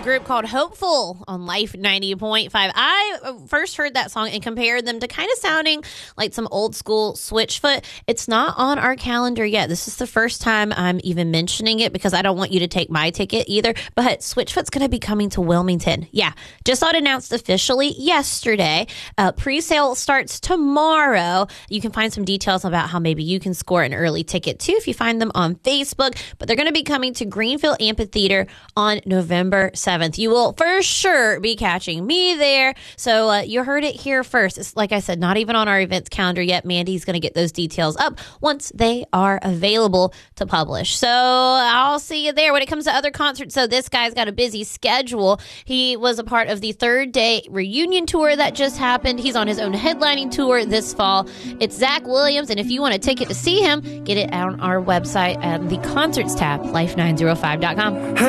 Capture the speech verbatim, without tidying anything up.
group called Hopeful on Life ninety point five. I first heard that song and compared them to kind of sounding like some old school Switchfoot. It's not on our calendar yet. This is the first time I'm even mentioning it because I don't want you to take my ticket either. But Switchfoot's going to be coming to Wilmington. Yeah, just got announced officially yesterday. Uh, pre-sale starts tomorrow. You can find some details about how maybe you can score an early ticket too if you find them on Facebook. But they're going to be coming to Greenfield Amphitheater on November seventh. You will for sure be catching me there. So uh, you heard it here first. It's like I said, not even on our events calendar yet. Mandy's going to get those details up once they are available to publish. So I'll see you there. When it comes to other concerts, so this guy's got a busy schedule. He was a part of the Third Day reunion tour that just happened. He's on his own headlining tour this fall. It's Zach Williams, and if you want a ticket to see him, get it on our website at the concerts tab, life nine oh five dot com.